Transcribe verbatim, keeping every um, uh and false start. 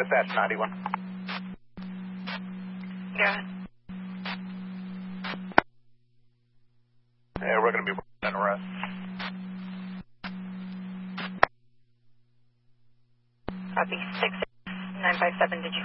Dispatch ninety-one. Yeah. Yeah, we're going to be an arrest. Copy. six six nine five seven, did you